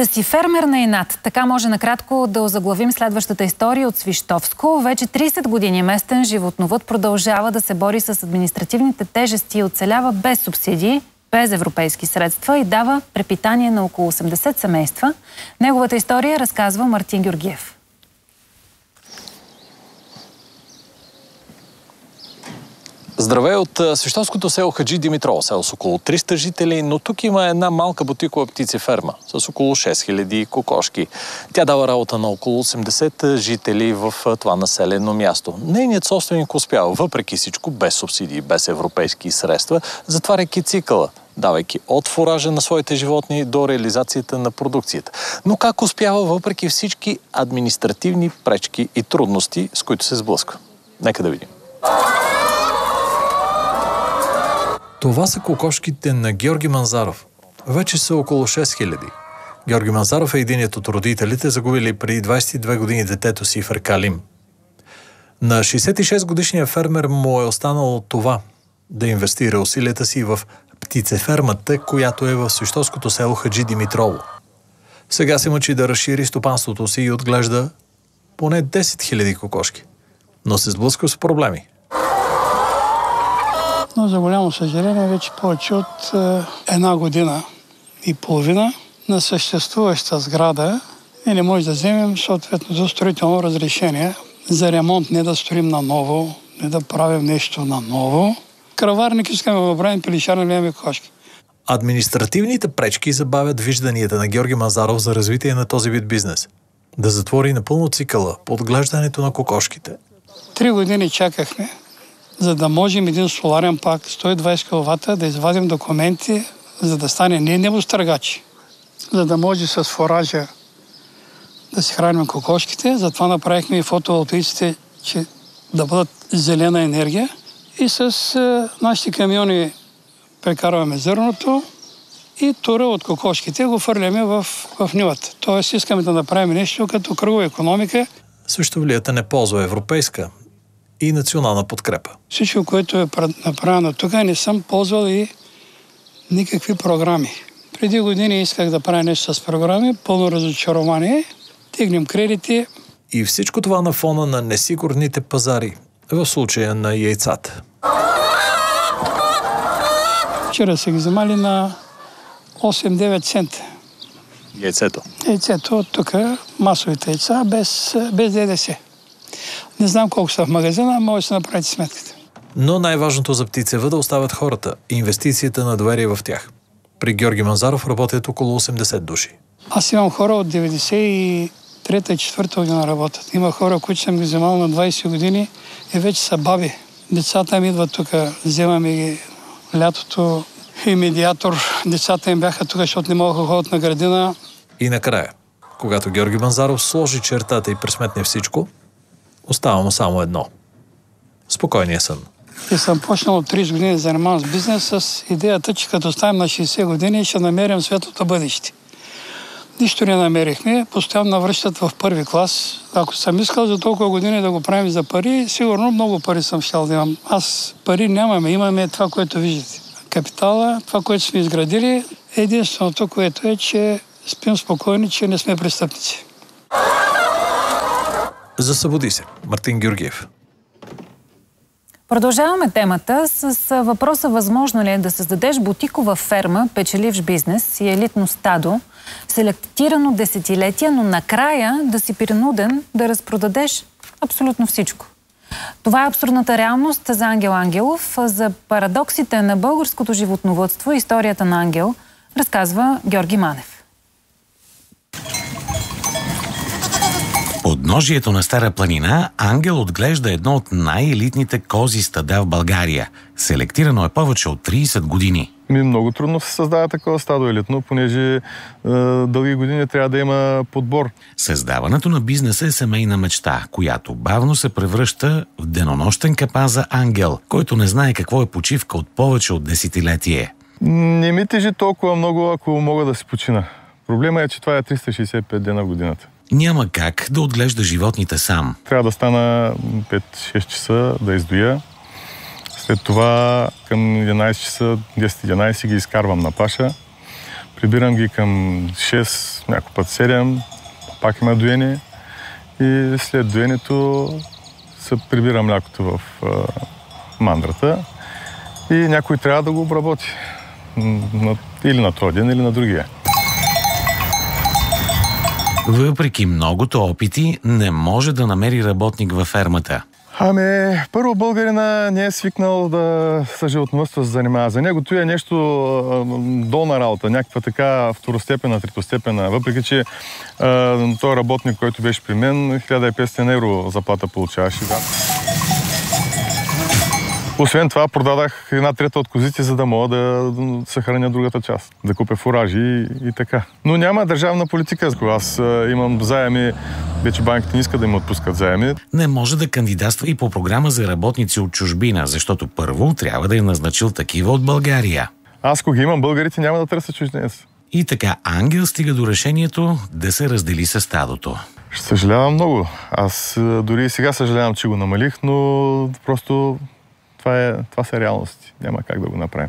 Да си фермер на инат. Така може накратко да озаглавим следващата история от Свищовско. Вече 30 години местен животновъд продължава да се бори с административните тежести и оцелява без субсидии, без европейски средства и дава препитание на около 80 семейства. Неговата история разказва Мартин Георгиев. Здравей от свищовското село Хаджи Димитрово, село с около 300 жители, но тук има една малка бутикова птицеферма с около 6000 кокошки. Тя дава работа на около 80 жители в това населено място. Нейният собственик успява, въпреки всичко, без субсидии, без европейски средства, затваряйки цикъла, давайки от фуража на своите животни до реализацията на продукцията. Но как успява въпреки всички административни пречки и трудности, с които се сблъсква? Нека да видим. Това са кокошките на Георги Манзаров. Вече са около 6000. Георги Манзаров е единият от родителите, загубили преди 22 години детето си Феркалим. На 66-годишния фермер му е останало това – да инвестира усилията си в птицефермата, която е в свищовското село Хаджи Димитрово. Сега се мъчи да разшири стопанството си и отглежда поне 10 000 кокошки. Но се сблъсква с проблеми. Но за голямо съжаление вече повече от една година и половина на съществуваща сграда и не може да вземем съответно за строително разрешение за ремонт, не да строим наново, не да правим нещо наново. Краварник искаме да правим пилишарни големи кокошки. Административните пречки забавят вижданията на Георги Манзаров за развитие на този вид бизнес. Да затвори напълно цикъла по отглеждането на кокошките. 3 години чакахме, за да можем един соларен пак 120 кВт да извадим документи, за да стане не небостъргач, за да може с фуража да си храним кокошките. Затова направихме и фотоволтаиците, че да бъдат зелена енергия. И с нашите камиони прекарваме зърното и тура от кокошките го фърляме в нивата. Тоест искаме да направим нещо като кръгова икономика. Свищовлията не ползва европейска и национална подкрепа. Всичко, което е направено тук, не съм ползвал и никакви програми. Преди години исках да правя нещо с програми, пълно разочарование, тегнем кредити. И всичко това на фона на несигурните пазари, в случая на яйцата. Вчера са ги вземали на 8-9 цента. Яйцето? Яйцето от тук, масовите яйца, без ДДС. Не знам колко са в магазина, може да се направите сметката. Но най-важното за птицевъда остават хората и инвестицията на доверие в тях. При Георги Манзаров работят около 80 души. Аз имам хора от 93-4 година работят. Има хора, които съм ги вземал на 20 години и вече са баби. Децата им идват тук, вземаме ги лятото и медиатор. Децата им бяха тук, защото не могат да ходят на градина. И накрая, когато Георги Манзаров сложи чертата и пресметне всичко, остава му само едно – спокойния сън. И съм почнал от 30 години да занимавам с бизнес с идеята, че като ставим на 60 години ще намерим светлото бъдеще. Нищо не намерихме, постоянно навръщат в първи клас. Ако съм искал за толкова години да го правим за пари, сигурно много пари съм щял да имам. Аз пари нямаме, имаме това, което виждате. Капитала, това, което сме изградили, единственото, което е, че спим спокойни, че не сме престъпници. Засъбуди се. Мартин Георгиев. Продължаваме темата с въпроса: възможно ли е да създадеш бутикова ферма, печеливш бизнес и елитно стадо, селектирано десетилетия, но накрая да си принуден да разпродадеш абсолютно всичко. Това е абсурдната реалност за Ангел Ангелов. За парадоксите на българското животновъдство и историята на Ангел разказва Георги Манев. Подножието на Стара планина Ангел отглежда едно от най-елитните кози стада в България. Селектирано е повече от 30 години. Много трудно се създава такова стадо елитно, понеже дълги години трябва да има подбор. Създаването на бизнеса е семейна мечта, която бавно се превръща в денонощен капан за Ангел, който не знае какво е почивка от повече от десетилетие. Не ми тежи толкова много, ако мога да си почина. Проблема е, че това е 365 дена в годината. Няма как да отглежда животните сам. Трябва да стана 5-6 часа да издоя. След това към 11 часа, 10-11 ги изкарвам на паша. Прибирам ги към 6, някой път 7, пак има доение и след доенето се прибира млякото в мандрата и някой трябва да го обработи. Или на този ден, или на другия. Въпреки многото опити, не може да намери работник във фермата. Първо българина не е свикнал да с животновъдство се занимава. За него това е нещо долна работа, някаква така второстепена, третостепена. Въпреки, че той работник, който беше при мен, 1500 евро заплата получаваше. Да. Освен това, продадах 1/3 от козите, за да мога да съхраня другата част. Да купя фуражи и така. Но няма държавна политика. Аз имам заеми, вече банките не искат да им отпускат заеми. Не може да кандидатства и по програма за работници от чужбина, защото първо трябва да е назначил такива от България. Аз, ако ги имам българите, няма да търся чужденец. И така Ангел стига до решението да се раздели със стадото. Ще съжалявам много. Аз дори и сега съжалявам, че го намалих, но просто това са реалности. Няма как да го направим.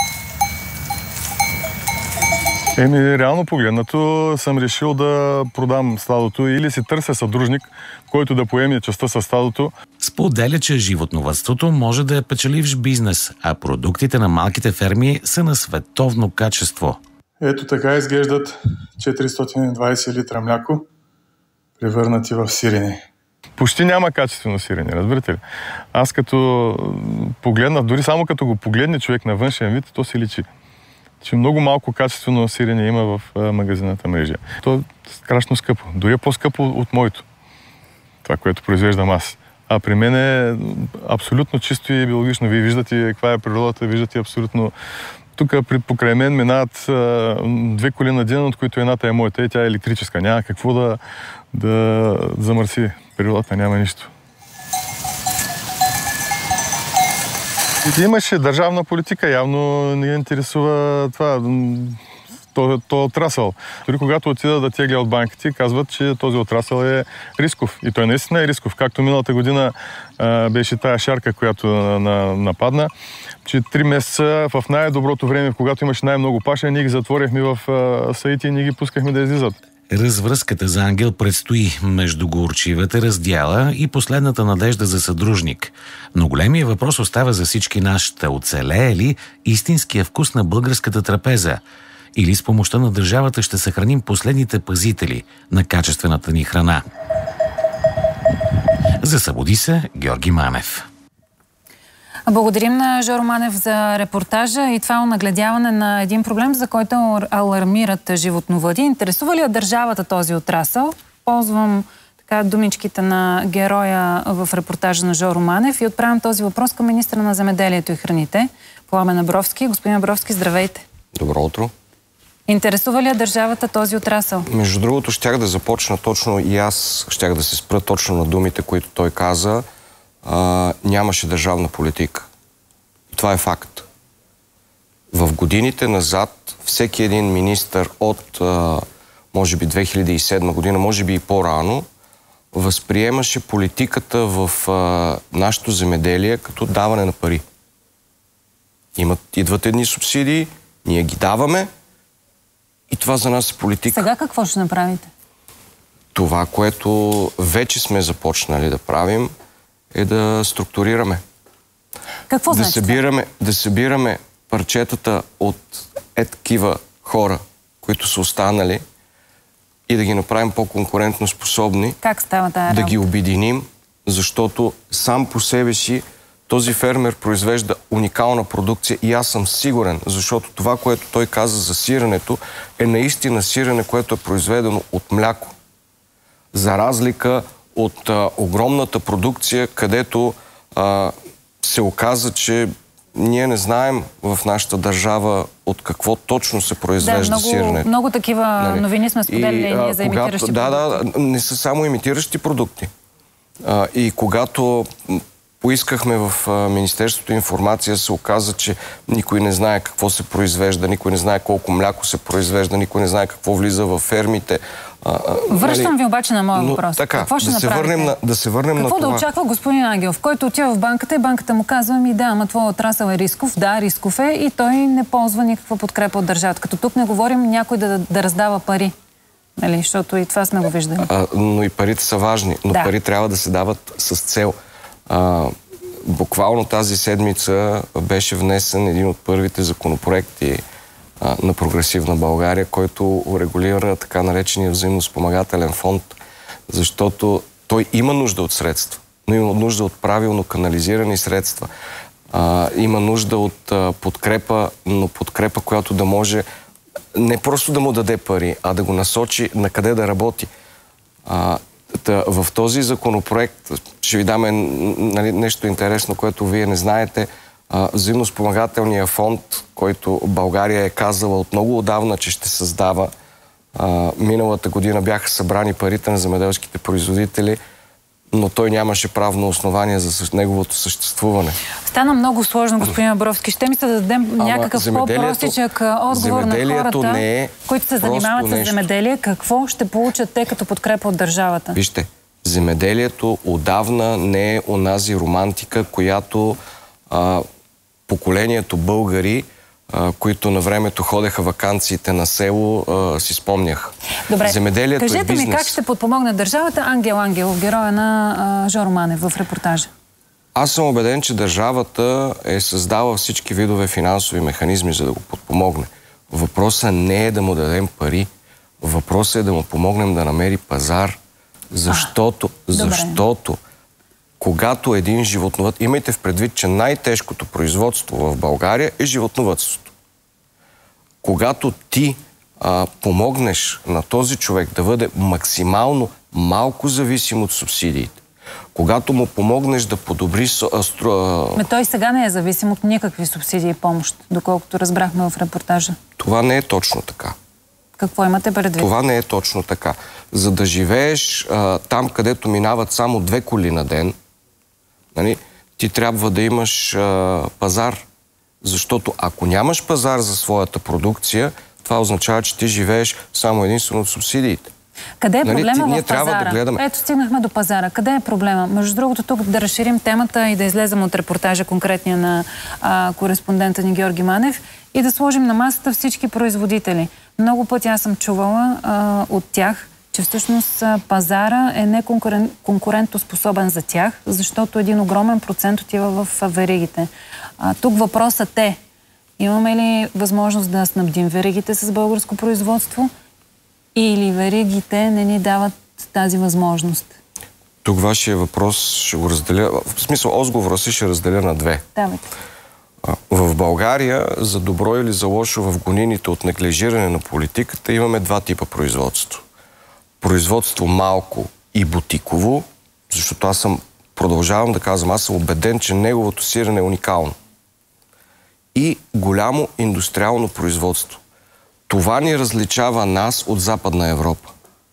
Реално погледнато съм решил да продам стадото или си търся съдружник, който да поеме частта със стадото. Споделя, че животновъдството може да е печеливш бизнес, а продуктите на малките ферми са на световно качество. Ето така изглеждат 420 литра мляко, превърнати в сирене. Почти няма качествено сирене, разбирате ли? Аз като погледна, дори само като го погледне човек на външен вид, то се личи. Че много малко качествено сирене има в магазината мрежа. То е страшно скъпо. Дори е по-скъпо от моето. Това, което произвеждам аз. А при мен е абсолютно чисто и биологично. Вие виждате каква е природата, виждате абсолютно... Тук покрай мен минават 2 коли на ден, от които едната е моята и тя е електрическа. Няма какво да замърси природата, няма нищо. Имаше държавна политика, явно не интересува това, то отрасъл. Дори когато отида да тегля от банките, казват, че този отрасъл е рисков. И той наистина е рисков. Както миналата година беше тая шарка, която нападна, че 3 месеца в най-доброто време, когато имаше най-много паша, ние ги затворихме в саити и ние ги пускахме да излизат. Развръзката за Ангел предстои между горчивата раздяла и последната надежда за съдружник. Но големия въпрос остава за всички нас: ще оцелее ли истинския вкус на българската трапеза? Или с помощта на държавата ще съхраним последните пазители на качествената ни храна? За Събуди се, Георги Манев. Благодарим на Жоро Манев за репортажа и това онагледяване на един проблем, за който алармират животновъди. Интересува ли държавата този отрасъл? Ползвам така думичките на героя в репортажа на Жоро Манев и отправям този въпрос към министра на земеделието и храните, Пламен Абровски. Господин Абровски, здравейте! Добро утро! Интересува ли държавата този отрасъл? Между другото, щях да започна точно и аз щях да се спра точно на думите, които той каза. Нямаше държавна политика. Това е факт. В годините назад всеки един министър от може би 2007 година, може би и по-рано, възприемаше политиката в нашето земеделие като даване на пари. Идват едни субсидии, ние ги даваме и това за нас е политика. Сега какво ще направите? Това, което вече сме започнали да правим, е да структурираме. Какво значи? Да събираме парчетата от такива хора, които са останали, и да ги направим по-конкурентно способни. Как става тая работа? Да ги обединим, защото сам по себе си този фермер произвежда уникална продукция и аз съм сигурен, защото това, което той каза за сиренето, е наистина сирене, което е произведено от мляко. За разлика от огромната продукция, където се оказа, че ние не знаем в нашата държава от какво точно се произвежда сиренето. Много такива новини сме споделили ние за имитиращи продукти. Да, не са само имитиращи продукти. И когато Поискахме в Министерството информация, се оказа, че никой не знае какво се произвежда, никой не знае колко мляко се произвежда, никой не знае какво влиза в фермите. Връщам ви обаче на моя въпрос. Така, какво ще да се върнем на това. Какво да очаква господин Ангелов, който отива в банката и банката му казва: да, ама твой отрасъл е рисков. Да, рисков е, и той не ползва никаква подкрепа от държавата. Като тук не говорим някой да раздава пари. Нали? Защото и това сме го виждали. Но и парите са важни. Но пари трябва да се дават с цел. Буквално тази седмица беше внесен един от първите законопроекти на Прогресивна България, който урегулира така наречения взаимоспомагателен фонд, защото той има нужда от средства, но има нужда от правилно канализирани средства. Има нужда от подкрепа, но подкрепа, която да може не просто да му даде пари, а да го насочи на къде да работи. В този законопроект ще ви даме нещо интересно, което вие не знаете. Взаимоспомагателния фонд, който България е казала от много отдавна, че ще създава. Миналата година бяха събрани парите на земеделските производители, но той нямаше правно основание за неговото съществуване. Стана много сложно, господин Абровски. Ще ми се да дадем някакъв по-простичък отговор на хората, които се занимават с земеделие. Какво ще получат те като подкрепа от държавата? Вижте, земеделието отдавна не е онази романтика, която поколението българи, които на времето ходеха ваканциите на село, си спомняха. Добре, земеделието кажете е бизнес. ми как ще подпомогне държавата Ангел Ангелов, героя на Жоро Манев в репортажа? Аз съм убеден, че държавата е създала всички видове финансови механизми, за да го подпомогне. Въпросът не е да му дадем пари. Въпросът е да му помогнем да намери пазар. Защото когато един животновъд... Имайте в предвид, че най-тежкото производство в България е животновъдството. Когато ти помогнеш на този човек да бъде максимално малко зависим от субсидиите, когато му помогнеш да подобри... Той сега не е зависим от никакви субсидии и помощ, доколкото разбрахме в репортажа. Това не е точно така. Какво имате предвид? Това не е точно така. За да живееш там, където минават само 2 коли на ден, ти трябва да имаш пазар. Защото ако нямаш пазар за своята продукция, това означава, че ти живееш само единствено от субсидиите. Къде е проблема в пазара? Ето, стигнахме до пазара. Къде е проблема? Между другото, тук да разширим темата и да излезем от репортажа конкретния на кореспондента ни Георги Манев и да сложим на масата всички производители. Много пъти аз съм чувала от тях, че всъщност пазара е неконкурентоспособен за тях, защото един огромен процент отива в веригите. Тук въпросът е: имаме ли възможност да снабдим веригите с българско производство, или веригите не ни дават тази възможност? Тук вашия въпрос ще го разделя... В смисъл, отговора си ще разделя на 2. Давайте. В България, за добро или за лошо, в гонините от неглижиране на политиката имаме 2 типа производство. Производство малко и бутиково, защото продължавам да казвам, аз съм убеден, че неговото сирене е уникално. И голямо индустриално производство. Това ни различава нас от Западна Европа.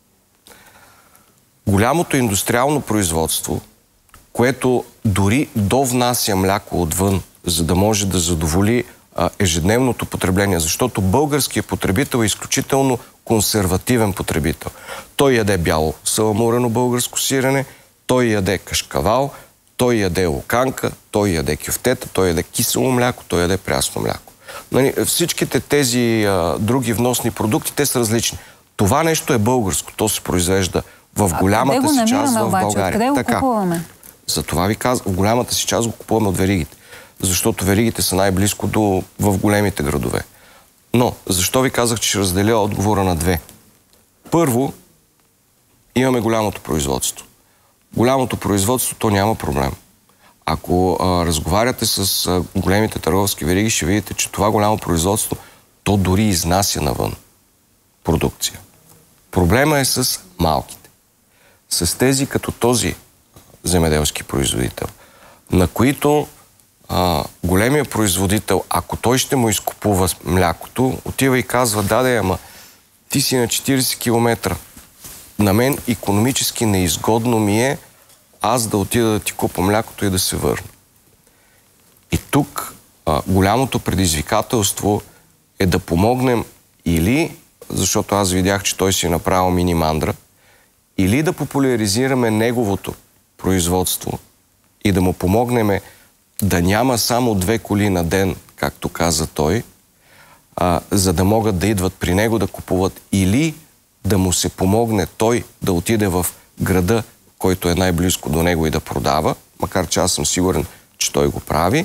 Голямото индустриално производство, което дори довнася мляко отвън, за да може да задоволи ежедневното потребление, защото българският потребител е изключително консервативен потребител. Той яде бяло саламурено българско сирене, той яде кашкавал, той яде луканка, той яде кюфтета, той яде кисело мляко, той яде прясно мляко. Всичките тези други вносни продукти, те са различни. Това нещо е българско. То се произвежда в голямата си част в България. Къде го купуваме? За това ви казвам, в голямата си част го купуваме от веригите. Защото веригите са най-близко в големите градове. Но, защо ви казах, че ще разделя отговора на 2? Първо, имаме голямото производство. Голямото производство, то няма проблем. Ако разговаряте с големите търговски вериги, ще видите, че това голямо производство, то дори изнася навън продукция. Проблема е с малките. С тези като този земеделски производител, на които големия производител, ако той ще му изкупува млякото, отива и казва: ама ти си на 40 км. На мен икономически неизгодно ми е аз да отида да ти купа млякото и да се върна. И тук голямото предизвикателство е да помогнем или, защото аз видях, че той си е направил мини-мандра, или да популяризираме неговото производство и да му помогнем да няма само 2 коли на ден, както каза той, за да могат да идват при него да купуват, или да му се помогне той да отиде в града, който е най-близко до него и да продава, макар че аз съм сигурен, че той го прави,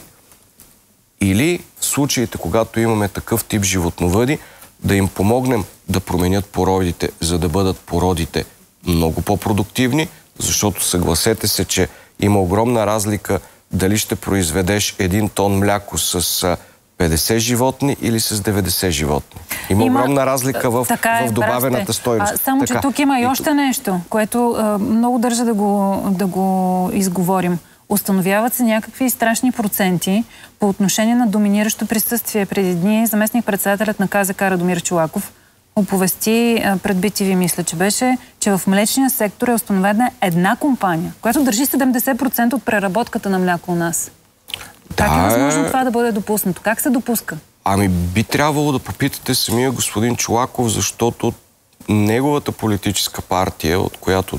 или в случаите, когато имаме такъв тип животновъди, да им помогнем да променят породите, за да бъдат породите много по-продуктивни, защото съгласете се, че има огромна разлика дали ще произведеш 1 тон мляко с 50 животни или с 90 животни. Има огромна разлика в добавената стойност. Само, че тук има и още нещо, което много държа да го изговорим. Установяват се някакви страшни проценти по отношение на доминиращо присъствие. Преди дни заместник-председателят на КЗК Радомир Чолаков оповести пред BTV, мисля, че беше, че в млечния сектор е установена една компания, която държи 70% от преработката на мляко у нас. Как е възможно това да бъде допуснато? Как се допуска? Ами би трябвало да попитате самия господин Чолаков, защото неговата политическа партия, от която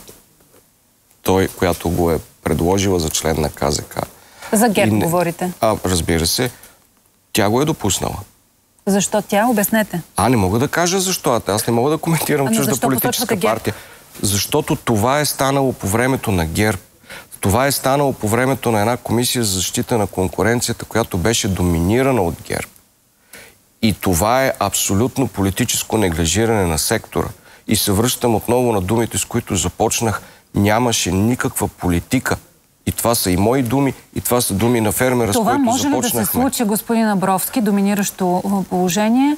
която го е предложила за член на КЗК. За ГЕРБ говорите? Разбира се. Тя го е допуснала. Защо тя? Обяснете. Не мога да кажа защо. Аз не мога да коментирам чужда политическа партия. Защото това е станало по времето на ГЕРБ. Това е станало по времето на една комисия за защита на конкуренцията, която беше доминирана от ГЕРБ. И това е абсолютно политическо неглижиране на сектора. И се връщам отново на думите, с които започнах. Нямаше никаква политика. И това са и мои думи, и това са думи на фермера, с които започнахме. Това може ли да се случи, господин Абровски, доминиращо положение,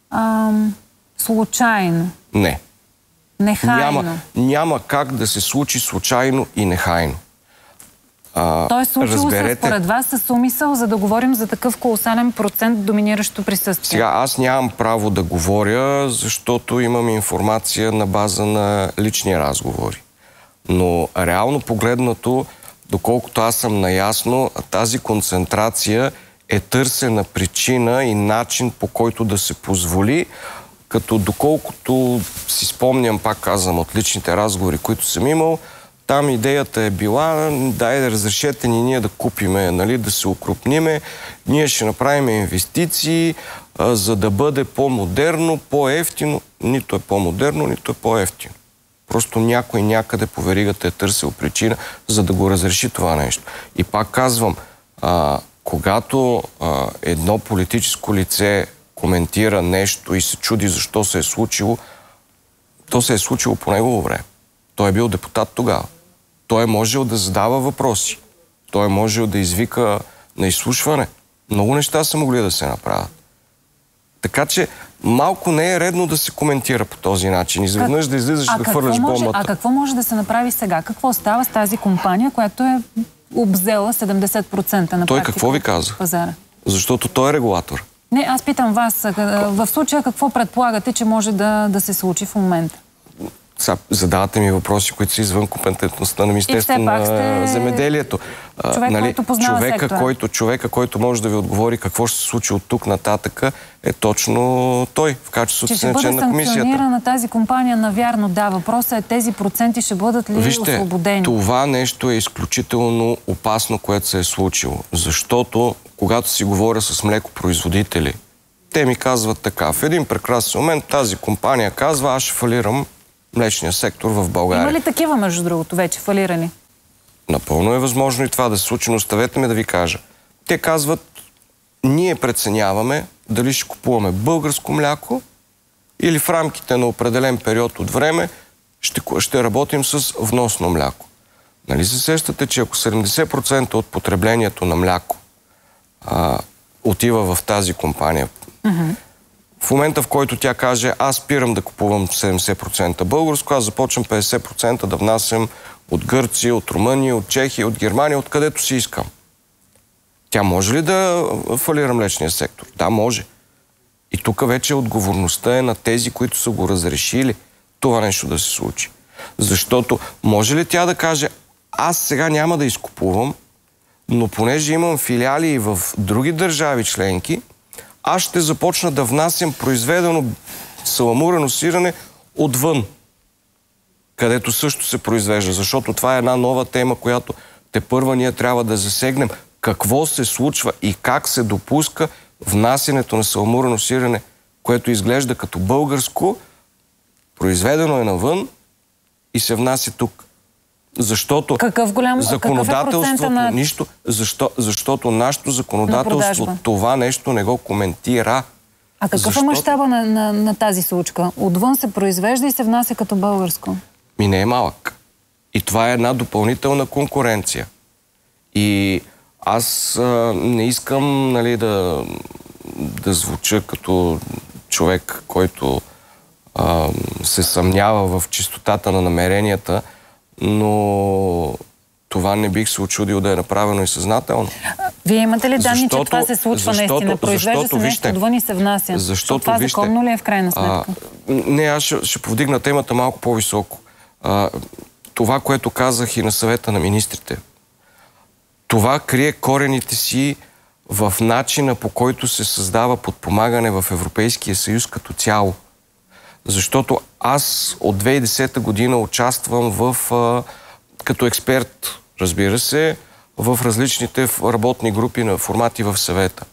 случайно? Не. Нехайно? Няма как да се случи случайно и нехайно. То е случило се според вас с умисъл, за да говорим за такъв колосален процент доминиращо присъствие? Сега, аз нямам право да говоря, защото имам информация на база на лични разговори. Но реално погледнато, доколкото аз съм наясно, тази концентрация е търсена причина и начин, по който да се позволи, като доколкото си спомням, пак казвам, от личните разговори, които съм имал, там идеята е била, дай да разрешете ни ние да купиме, нали, да се укрупниме, ние ще направим инвестиции, за да бъде по-модерно, по-евтино. Нито е по-модерно, нито е по-евтино. Просто някой някъде по веригата е търсил причина, за да го разреши това нещо. И пак казвам, когато едно политическо лице коментира нещо и се чуди защо се е случило, то се е случило по негово време. Той е бил депутат тогава. Той е можел да задава въпроси. Той е можел да извика на изслушване. Много неща са могли да се направят. Така че малко не е редно да се коментира по този начин. Изведнъж да излизаш да хвърляш бомбата. А какво може да се направи сега? Какво става с тази компания, която е обзела 70% на практика? Той какво ви каза? Пазара? Защото той е регулатор. Не, аз питам вас, в случая какво предполагате, че може да се случи в момента? Задавате ми въпроси, които са извън компетентността на Министерството на земеделието. Който познава сектора. Човека, който може да ви отговори какво ще се случи от тук нататък, е точно той, в качеството си на член на комисията. Че ще бъде санкционирана тази компания, навярно, да. Въпросът е тези проценти ще бъдат ли освободени? Вижте, това нещо е изключително опасно, което се е случило. Защото, когато си говоря с млекопроизводители, те ми казват така, в един прекрасен момент тази компания казва, аз ще фалирам млечния сектор в България. Има ли такива, между другото, вече фалирали? Напълно е възможно и това да се случи, но оставете ме да ви кажа. Те казват, ние преценяваме дали ще купуваме българско мляко или в рамките на определен период от време ще работим с вносно мляко. Нали се сещате, че ако 70% от потреблението на мляко отива в тази компания, в момента, в който тя каже, аз спирам да купувам 70% българско, аз започвам 50% да внасям от Гърция, от Румъния, от Чехия, от Германия, откъдето си искам. Тя може ли да фалира млечния сектор? Да, може. И тук вече отговорността е на тези, които са го разрешили това нещо да се случи. Защото може ли тя да каже, аз сега няма да изкупувам, но понеже имам филиали в други държави членки, аз ще започна да внасям произведено саламурено сирене отвън, където също се произвежда. Защото това е една нова тема, която тепърва ние трябва да засегнем. Какво се случва и как се допуска внасянето на саламурено сирене, което изглежда като българско, произведено е навън и се внася тук. Защото законодателството нищо, защото нашето законодателство това нещо не го коментира. А какъв е мащаба на тази случка? Отвън се произвежда и се внася като българско. Не е малък. И това е една допълнителна конкуренция. И аз не искам, нали, да звуча като човек, който се съмнява в чистотата на намеренията, но това не бих се очудил да е направено и съзнателно. Вие имате ли данни, че това се случва наистина? Произвежда се нещо отвън и се внася? Защото това законно ли е в крайна сметка? Не, аз ще повдигна темата малко по-високо. Това, което казах и на съвета на министрите, това крие корените си в начина, по който се създава подпомагане в Европейския съюз като цяло. Защото аз от 2010 година участвам като експерт, разбира се, в различните работни групи на формати в съвета.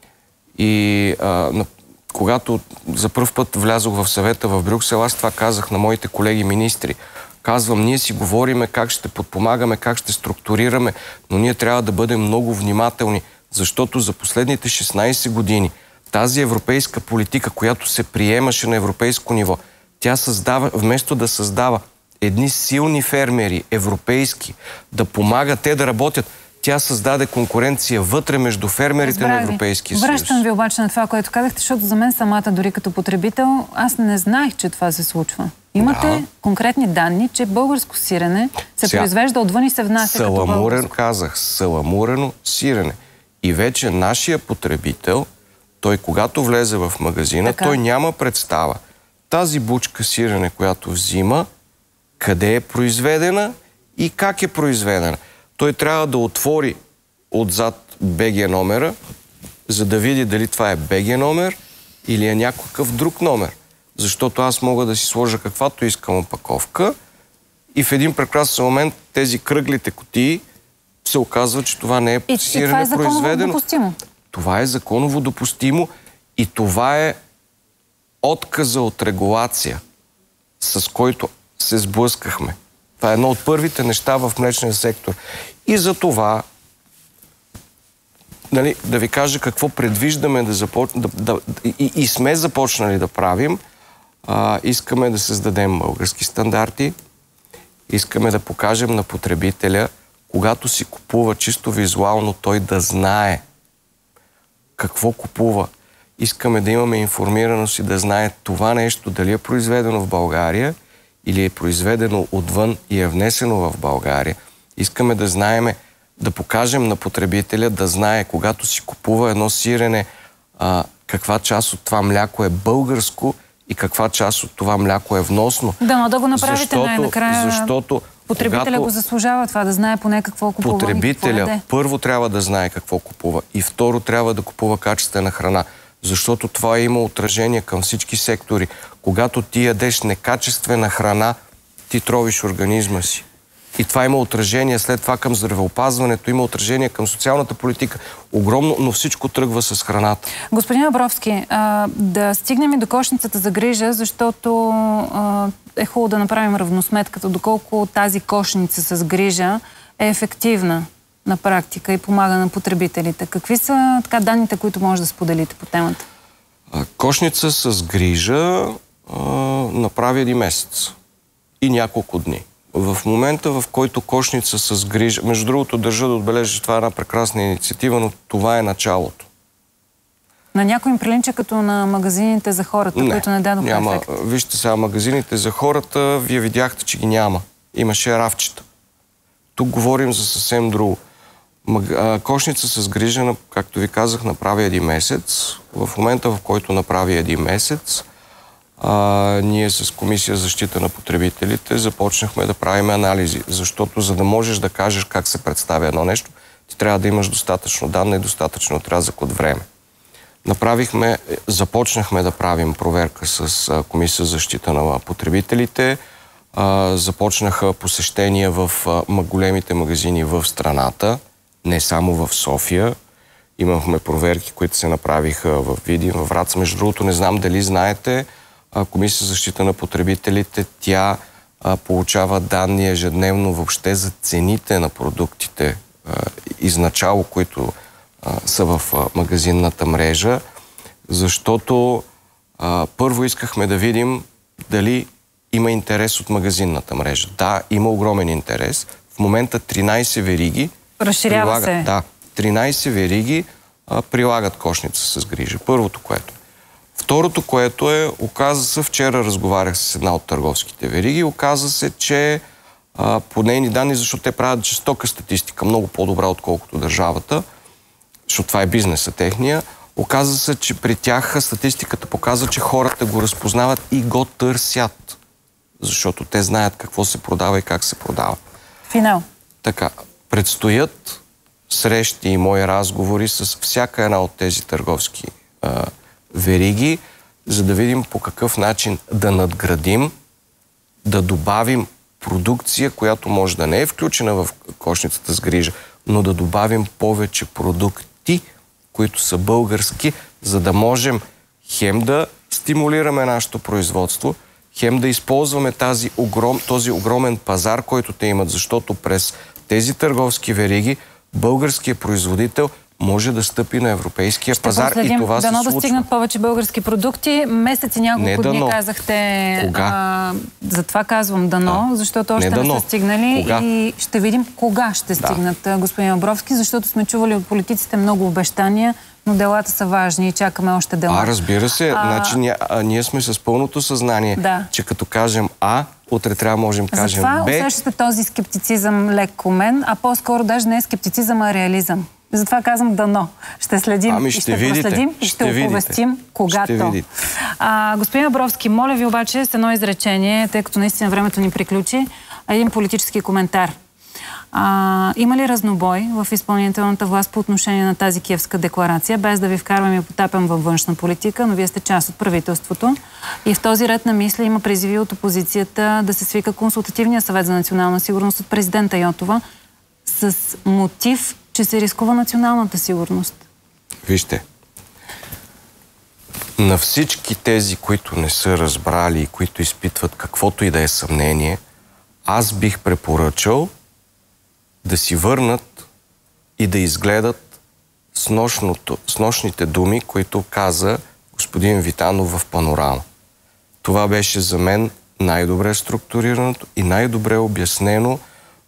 И когато за пръв път влязох в съвета в Брюксел, аз това казах на моите колеги министри. Казвам, ние си говориме как ще подпомагаме, как ще структурираме, но ние трябва да бъдем много внимателни, защото за последните 16 години тази европейска политика, която се приемаше на европейско ниво, тя създава, вместо да създава едни силни фермери, европейски, да помагат те да работят, тя създаде конкуренция вътре между фермерите на Европейския съюз. Връщам ви обаче на това, което казахте, защото за мен самата, дори като потребител, аз не знаех, че това се случва. Имате конкретни данни, че българско сирене се произвежда отвън и се внася като българско. Казах, саламурено сирене. И вече нашия потребител, той когато влезе в магазина, той няма представа. Тази бучка сирене, която взима, къде е произведена и как е произведена. Той трябва да отвори отзад БГ номера, за да види дали това е БГ номер или е някакъв друг номер. Защото аз мога да си сложа каквато искам опаковка и в един прекрасен момент тези кръглите кутии се оказва, че това не е сирене произведено. Допустимо. Това е законово допустимо и това е отказа от регулация, с който се сблъскахме. Това е едно от първите неща в млечния сектор. И за това, нали, да ви кажа какво предвиждаме и сме започнали да правим. Искаме да създадем български стандарти, искаме да покажем на потребителя, когато си купува чисто визуално, той да знае какво купува. Искаме да имаме информираност и да знае това нещо, дали е произведено в България или е произведено отвън и е внесено в България. Искаме да знаеме, да покажем на потребителя, да знае, когато си купува едно сирене, каква част от това мляко е българско и каква част от това мляко е вносно. Да, но да го направите най-накрая. Защото потребителя го заслужава това, да знае поне какво купува. Потребителя първо трябва да знае какво купува и второ трябва да купува качествена храна. Защото това има отражение към всички сектори. Когато ти ядеш некачествена храна, ти тровиш организма си. И това има отражение след това към здравеопазването, има отражение към социалната политика. Огромно, но всичко тръгва с храната. Господин Абровски, да стигнем и до кошницата за грижа, защото е хубаво да направим равносметката, доколко тази кошница с грижа е ефективна на практика и помага на потребителите. Какви са данните, които може да споделите по темата? Кошница с грижа направи 1 месец и няколко дни. В момента, в който кошница с грижа... Между другото, държа да отбележа, че това е една прекрасна инициатива, но това е началото. На някой им прилича като на магазините за хората, които не дадоха ефект? Вижте сега, магазините за хората, вие видяхте, че ги няма. Имаше рафчета. Тук говорим за съвсем друго. Кошница с грижа, както ви казах, направи 1 месец. В момента, в който направи 1 месец, ние с Комисия за защита на потребителите започнахме да правим анализи, защото за да можеш да кажеш как се представя едно нещо, ти трябва да имаш достатъчно данни и достатъчно отрязък от време. Започнахме да правим проверка с Комисия за защита на потребителите, започнаха посещения в големите магазини в страната, не само в София. Имахме проверки, които се направиха в Видин, в Враца. Между другото, не знам дали знаете, Комисия за защита на потребителите, тя получава данни ежедневно въобще за цените на продуктите изначало, които са в магазинната мрежа, защото първо искахме да видим дали има интерес от магазинната мрежа. Да, има огромен интерес. В момента 13 вериги разширява се. Да, 13 вериги прилагат кошница с грижа. Първото, което. Второто, което е, оказа се, вчера разговарях с една от търговските вериги, оказа се, че по нейни данни, защото те правят жестока статистика, много по-добра, отколкото държавата, защото това е бизнеса техния, оказа се, че при тях статистиката показва, че хората го разпознават и го търсят, защото те знаят какво се продава и как се продава. Финал. Така, предстоят срещи и мои разговори с всяка една от тези търговски вериги, за да видим по какъв начин да надградим, да добавим продукция, която може да не е включена в кошницата с грижа, но да добавим повече продукти, които са български, за да можем хем да стимулираме нашето производство, хем да използваме този огромен пазар, който те имат, защото през тези търговски вериги българският производител може да стъпи на европейския пазар и това се случва. Да стигнат повече български продукти. Месец и няколко дни казахте. Кога? Затова казвам дано, защото още не са стигнали. Кога? И ще видим кога ще стигнат, господин Абровски, защото сме чували от политиците много обещания, но делата са важни и чакаме още дела. Разбира се. Значи, ние сме с пълното съзнание, че като кажем А, утре трябва да можем да кажем Б. Затова усещате този скептицизъм леко мен, а по-скоро даже не е скептицизъм, а реализъм. Затова казвам дано. Ще следим и ще проследим и ще оповестим когато. Господин Абровски, моля ви обаче с едно изречение, тъй като наистина времето ни приключи, един политически коментар. Има ли разнобой в изпълнителната власт по отношение на тази Киевска декларация, без да ви вкарвам и потапям във външна политика, но вие сте част от правителството. И в този ред на мисли има призиви от опозицията да се свика Консултативния съвет за национална сигурност от президента Йотова с мотив, че се рискува националната сигурност. Вижте, на всички тези, които не са разбрали и които изпитват каквото и да е съмнение, аз бих препоръчал да си върнат и да изгледат с нощните думи, които каза господин Витанов в Панорама. Това беше за мен най-добре структурираното и най-добре обяснено,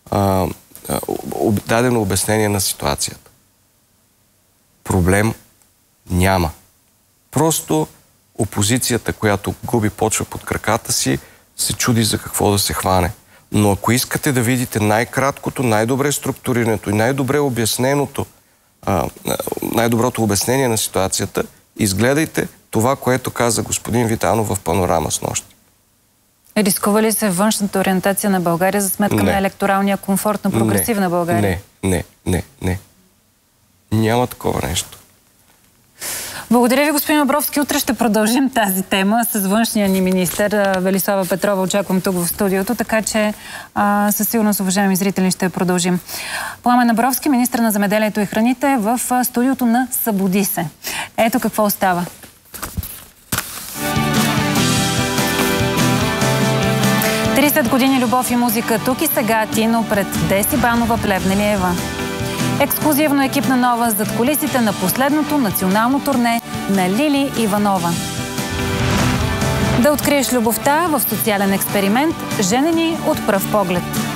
дадено обяснение на ситуацията. Проблем няма. Просто опозицията, която губи почва под краката си, се чуди за какво да се хване. Но ако искате да видите най-краткото, най-добре структурирането и най-добре обясненото, най-доброто обяснение на ситуацията, изгледайте това, което каза господин Витанов в Панорама с нощи. Рискува ли се външната ориентация на България за сметка на електоралния комфорт на прогресивна България? Не. Няма такова нещо. Благодаря ви, господин Абровски. Утре ще продължим тази тема с външния ни министър Велислава Петрова. Очаквам тук в студиото, така че със сигурност, уважаеми зрители, ще продължим. Пламен Абровски, министър на земеделието и храните, в студиото на Събуди се. Ето какво остава. „30 години любов и музика тук и сега, Тино пред Деси Банова Плевнелиева. Ексклюзивно екип на Нова зад кулисите на последното национално турне на Лили Иванова. Да откриеш любовта в социален експеримент, женени от пръв поглед.